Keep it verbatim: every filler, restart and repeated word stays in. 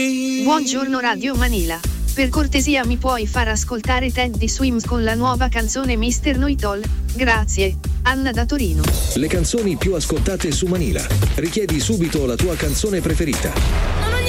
Buongiorno Radio Manila. Per cortesia mi puoi far ascoltare Teddy Swims con la nuova canzone mister Know-It-All? Grazie. Anna da Torino. Le canzoni più ascoltate su Manila. Richiedi subito la tua canzone preferita.